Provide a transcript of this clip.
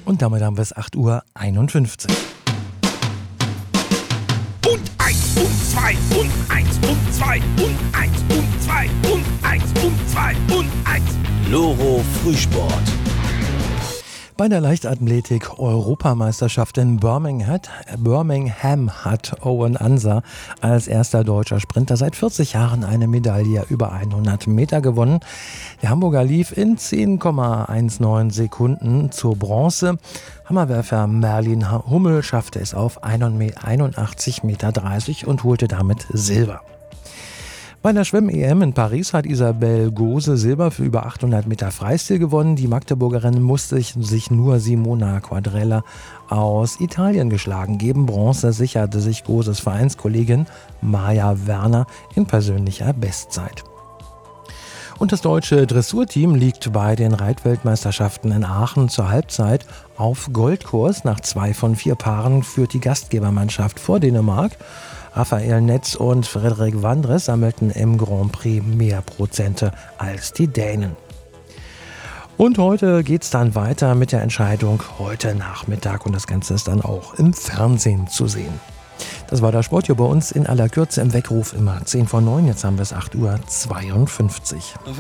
Und damit haben wir es 8:51 Uhr. Und 1 und 2 und 1 und 2 und 1 und 2 und 1 und 2 und 1. Loro Frühsport. Bei der Leichtathletik-Europameisterschaft in Birmingham hat Owen Ansa als erster deutscher Sprinter seit 40 Jahren eine Medaille über 100 Meter gewonnen. Der Hamburger lief in 10,19 Sekunden zur Bronze. Hammerwerfer Merlin Hummel schaffte es auf 81,30 Meter und holte damit Silber. Bei der Schwimm-EM in Paris hat Isabel Gose Silber für über 800 Meter Freistil gewonnen. Die Magdeburgerin musste sich nur Simona Quadrella aus Italien geschlagen geben. Bronze sicherte sich Goses Vereinskollegin Maja Werner in persönlicher Bestzeit. Und das deutsche Dressurteam liegt bei den Reitweltmeisterschaften in Aachen zur Halbzeit auf Goldkurs. Nach 2 von 4 Paaren führt die Gastgebermannschaft vor Dänemark. Raphael Netz und Frederik Vandres sammelten im Grand Prix mehr Prozente als die Dänen. Und heute geht's dann weiter mit der Entscheidung heute Nachmittag und das Ganze ist dann auch im Fernsehen zu sehen. Das war der Sport hier bei uns in aller Kürze im Weckruf immer 10 vor 9. Jetzt haben wir es 8:52 Uhr.